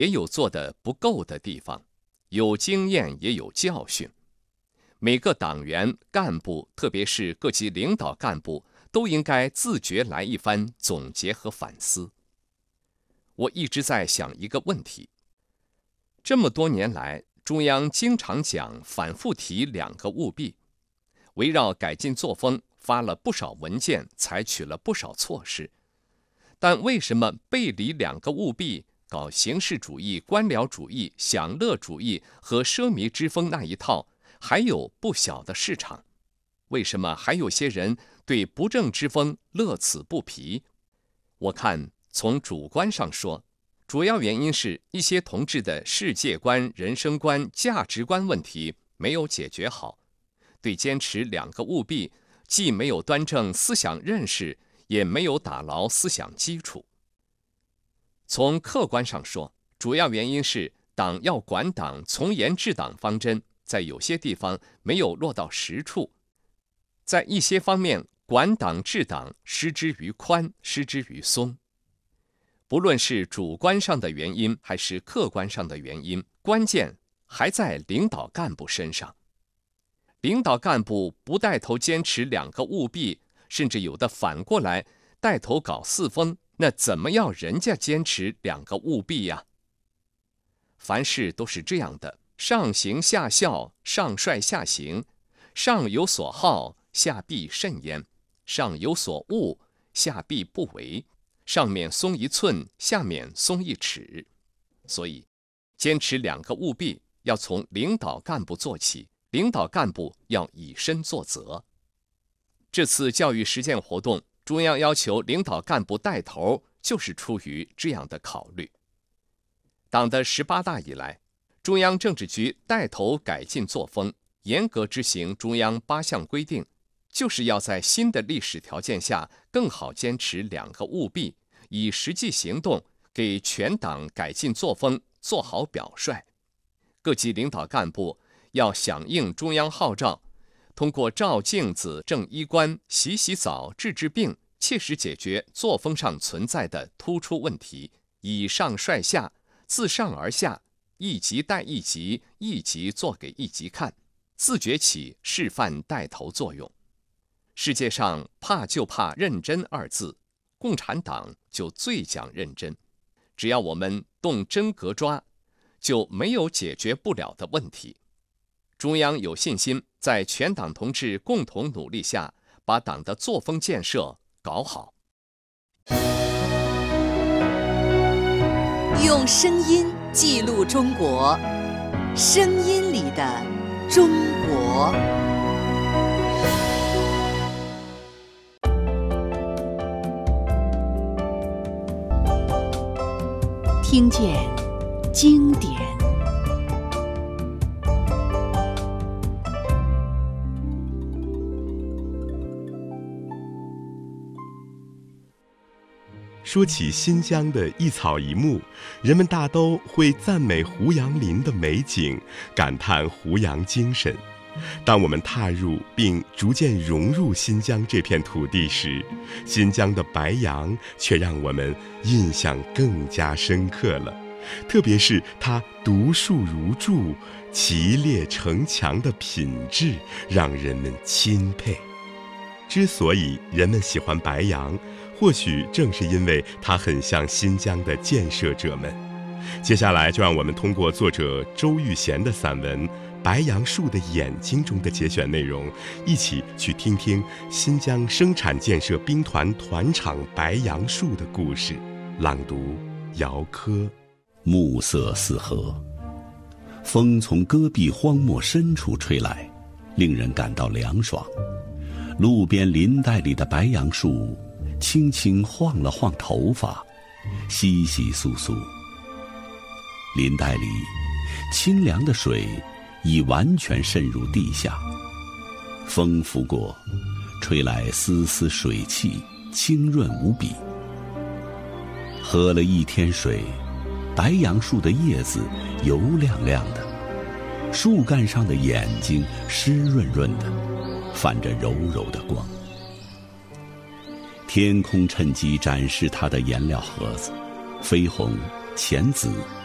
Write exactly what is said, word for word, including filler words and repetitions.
也有做得不够的地方，有经验也有教训。每个党员、干部，特别是各级领导干部，都应该自觉来一番总结和反思。我一直在想一个问题：这么多年来，中央经常讲、反复提两个务必，围绕改进作风发了不少文件，采取了不少措施。但为什么背离两个务必，搞形式主义、官僚主义、享乐主义和奢靡之风那一套，还有不小的市场？为什么还有些人对不正之风乐此不疲？我看从主观上说，主要原因是一些同志的世界观、人生观、价值观问题没有解决好，对坚持两个务必，既没有端正思想认识，也没有打牢思想基础。从客观上说，主要原因是党要管党、从严治党方针在有些地方没有落到实处，在一些方面管党治党失之于宽，失之于松。不论是主观上的原因还是客观上的原因，关键还在领导干部身上。领导干部不带头坚持两个务必，甚至有的反过来带头搞四风，那怎么要人家坚持两个务必呀？凡事都是这样的，上行下效，上率下行，上有所好，下必甚焉；上有所恶，下必不为。上面松一寸，下面松一尺。所以，坚持两个务必要从领导干部做起，领导干部要以身作则。这次教育实践活动，中央要求领导干部带头，就是出于这样的考虑。党的十八大以来，中央政治局带头改进作风，严格执行中央八项规定，就是要在新的历史条件下更好坚持两个务必，以实际行动给全党改进作风做好表率。各级领导干部要响应中央号召，通过照镜子、正衣冠、洗洗澡、治治病，切实解决作风上存在的突出问题，以上率下，自上而下，一级带一级，一级做给一级看，自觉起示范带头作用。世界上怕就怕认真二字，共产党就最讲认真。只要我们动真格抓，就没有解决不了的问题。中央有信心在全党同志共同努力下，把党的作风建设搞好。 用声音记录中国，声音里的中国。听见经典。 说起新疆的一草一木，人们大都会赞美胡杨林的美景，感叹胡杨精神。当我们踏入并逐渐融入新疆这片土地时，新疆的白杨却让我们印象更加深刻了。特别是它独树如柱、齐列成墙的品质，让人们钦佩。之所以人们喜欢白杨，或许正是因为它很像新疆的建设者们。接下来就让我们通过作者周玉贤的散文《白杨树的眼睛》中的节选内容，一起去听听新疆生产建设兵团团场白杨树的故事。朗读姚科。 暮色四合，风从戈壁荒漠深处吹来，令人感到凉爽。路边林带里的白杨树轻轻晃了晃头发，稀稀疏疏。林带里清凉的水已完全渗入地下，风拂过，吹来丝丝水汽，清润无比。喝了一天水，白杨树的叶子油亮亮的，树干上的眼睛湿润润的，泛着柔柔的光。天空趁机展示它的颜料盒子，绯红、浅紫、